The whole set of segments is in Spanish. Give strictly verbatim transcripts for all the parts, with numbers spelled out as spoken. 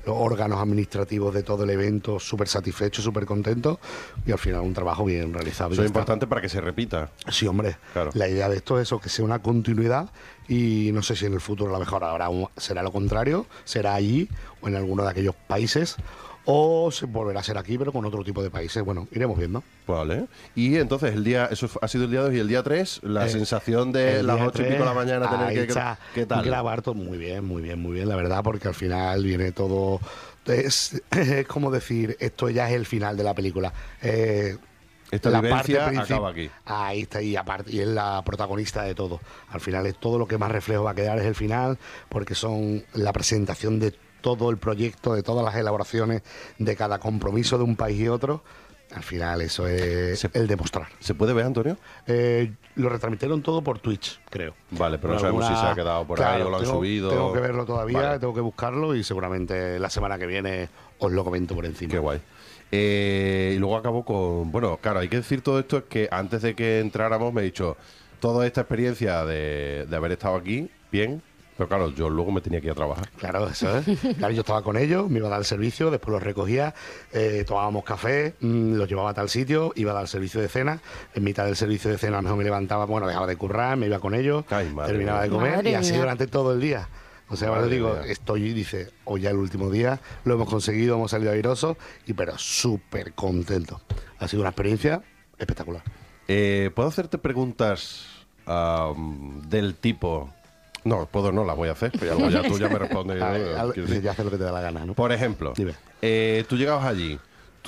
los órganos administrativos de todo el evento súper satisfechos, súper contentos y al final un trabajo bien realizado. Eso es importante para que se repita. Sí, hombre. Claro. La idea de esto es eso, que sea una continuidad y no sé si en el futuro a lo mejor habrá un, será lo contrario, será allí o en alguno de aquellos países o se volverá a ser aquí pero con otro tipo de países. Bueno, iremos viendo. Vale. Y entonces el día, eso ha sido el día dos y el día tres, la Eh, sensación de las ocho y pico de la mañana tener ahí que... está, ¿Qué tal? grabar todo muy bien, muy bien, muy bien, la verdad, porque al final viene todo... Es, es como decir, esto ya es el final de la película. Eh, Esta la vivencia parte princip- acaba aquí. Ahí está, y aparte, y es la protagonista de todo. Al final es todo lo que más reflejo va a quedar es el final, porque son la presentación de todo el proyecto, de todas las elaboraciones, de cada compromiso de un país y otro. Al final eso es Se- el demostrar. ¿Se puede ver, Antonio? Eh, lo retransmitieron todo por Twitch, creo. Vale, pero no Por sabemos alguna- si se ha quedado por ahí Claro, o lo han tengo- subido. Tengo que verlo todavía, Vale. tengo que buscarlo y seguramente la semana que viene os lo comento por encima. Qué guay. Eh, y luego acabó con... Bueno, claro, hay que decir todo esto, es que antes de que entráramos me he dicho, toda esta experiencia de, de haber estado aquí, bien, pero claro, yo luego me tenía que ir a trabajar. Claro, eso es. Claro, yo estaba con ellos, me iba a dar el servicio, después los recogía, eh, tomábamos café, mmm, los llevaba a tal sitio, iba a dar el servicio de cena. En mitad del servicio de cena a lo mejor me levantaba, bueno, dejaba de currar, me iba con ellos, Ay, madre terminaba mía. de comer Madre y así mía. durante todo el día. O sea, ahora Madre digo, mía. estoy, dice, hoy ya el último día, lo hemos conseguido, hemos salido airosos, y pero súper contentos. Ha sido una experiencia espectacular. Eh, ¿Puedo hacerte preguntas am, del tipo... No, puedo, no las voy a hacer, pero luego ya tú ya me respondes. A- ¿no? a- Quiero decir, ya hace lo que te da la gana, ¿no? por ejemplo, Dime. eh, tú llegabas allí,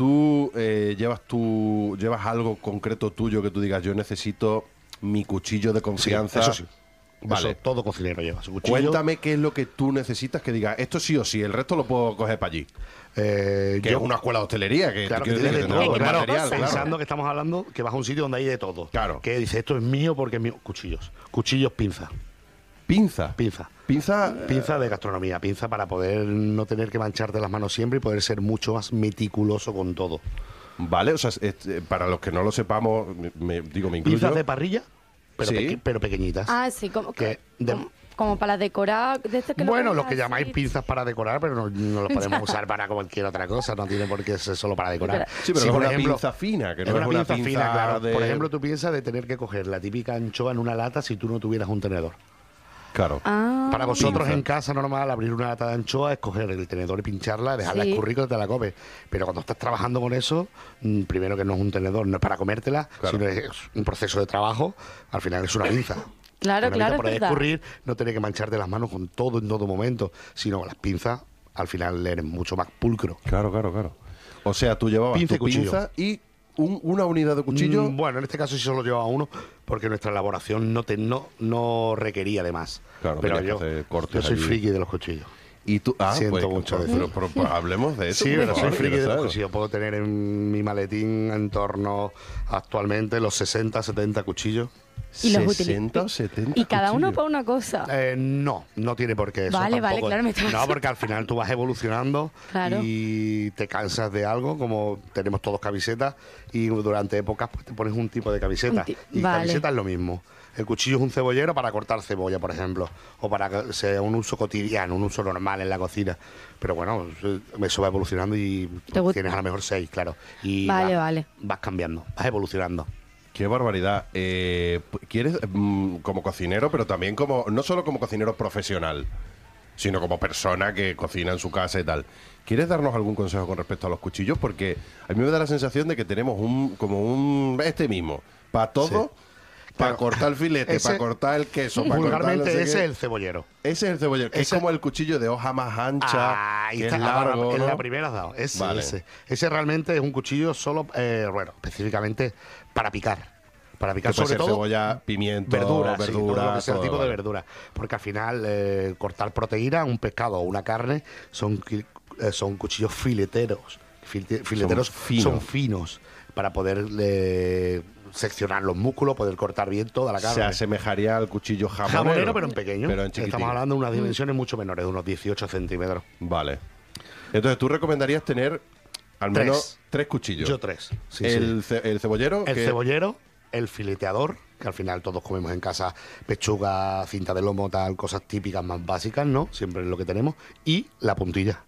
tú eh, llevas tu, llevas algo concreto tuyo que tú digas, yo necesito mi cuchillo de Sí, confianza. eso sí. Vale. Eso todo cocinero lleva su cuchillo. Cuéntame qué es lo que tú necesitas que digas, esto sí o sí, el resto lo puedo coger para allí. Eh, Que yo- es una escuela de hostelería, que, Claro, que quiero tienes decir de que tendrá todo, buen claro, material, claro. pensando que estamos hablando que vas a un sitio donde hay de todo. Claro. Que dice, esto es mío porque es mío. Cuchillos. Cuchillos, pinza. Pinza. Pinza. Pinza. eh, Pinza de gastronomía. Pinza para poder no tener que mancharte las manos siempre y poder ser mucho más meticuloso con todo. Vale, o sea, es- eh, para los que no lo sepamos, me, me- digo, me incluyo. Pinzas de parrilla, pero, Sí. peque- pero pequeñitas. Ah, sí, como, Que de- como, como para decorar. De este que Bueno, lo pones que llamáis así. pinzas para decorar, pero no, no los podemos usar para cualquier otra cosa, no tiene por qué ser solo para decorar. Sí, pero Si, es por una ejemplo, pinza fina, que es no una es una pinza, pinza fina, claro. de... Por ejemplo, tú piensas de tener que coger la típica anchoa en una lata si tú no tuvieras un tenedor. Claro. Ah, Para vosotros Pinza. en casa normal abrir una lata de anchoa es coger el tenedor y pincharla, dejarla Sí. escurrir y te la comes. Pero cuando estás trabajando con eso, mm, primero que no es un tenedor, no es para comértela, Claro. sino es un proceso de trabajo, al final es una pinza. Claro, Una claro, pinza es para verdad. escurrir, no tener que mancharte las manos con todo en todo momento, sino con las pinzas, al final eres mucho más pulcro. Claro, claro, claro. O sea, tú llevabas Pinza y tu cuchillo. pinza y un- una unidad de cuchillo. Mm, bueno, en este caso sí solo llevaba uno, porque nuestra elaboración no, te, no, no requería de más. Claro, pero tenías yo, que hacer cortes yo soy allí. friki de los cuchillos. Y tú, ah, Siento pues, mucho pues, decir. pero, pero, pues, hablemos de eso. Sí, por pero soy favor, friki quiero de los saber. cuchillos. Puedo tener en mi maletín en torno actualmente los sesenta, setenta cuchillos. Y los sesenta o utilizo. setenta Y cada uno cuchillos. para una cosa. Eh, no, no tiene por qué eso. Vale, vale, tampoco. claro, me estaba- No, porque al final tú vas evolucionando Claro. y te cansas de algo, como tenemos todos camisetas, y durante épocas pues, te pones un tipo de camiseta. Un ti- Y vale. camiseta es lo mismo. El cuchillo es un cebollero para cortar cebolla, por ejemplo, o para que sea un uso cotidiano, un uso normal en la cocina. Pero bueno, eso va evolucionando y ¿Te gusta? tienes a lo mejor seis, claro. Y Vale, vas, vale. vas cambiando, vas evolucionando. Qué barbaridad. Eh, ¿Quieres, mm, como cocinero, pero también como, no solo como cocinero profesional, sino como persona que cocina en su casa y tal, ¿quieres darnos algún consejo con respecto a los cuchillos? Porque a mí me da la sensación de que tenemos un, como un, este mismo, para todo, para Claro. cortar el filete, Ese- para cortar el queso, para cortar no Vulgarmente sé ese qué. es el cebollero. Ese es el cebollero, que Ese- es como el cuchillo de hoja más ancha, Ahí que está, es largo, en ¿no? la primera has dado. Ese, Vale. ese. Ese realmente es un cuchillo solo, eh, bueno, específicamente para picar. Para picar Que puede sobre ser todo cebolla, pimiento, verdura, sí, todo verdura, lo que sea todo, tipo de vale. verdura. Porque al final eh, cortar proteína, un pescado o una carne son, qui- eh, son cuchillos fileteros. Filete- Fileteros finos. son finos para poder eh, seccionar los músculos, poder cortar bien toda la Se carne. asemejaría al cuchillo jamonero. Jamonero, pero en pequeño. Pero en chiquitín. Estamos hablando de unas dimensiones mucho menores, de unos dieciocho centímetros. Vale. Entonces, ¿tú recomendarías tener al Tres. menos tres cuchillos? Yo tres. Sí, el, sí. ce- el cebollero. El que- cebollero, el fileteador, que al final todos comemos en casa pechuga, cinta de lomo, tal, cosas típicas más básicas, ¿no? Siempre es lo que tenemos. Y la puntilla.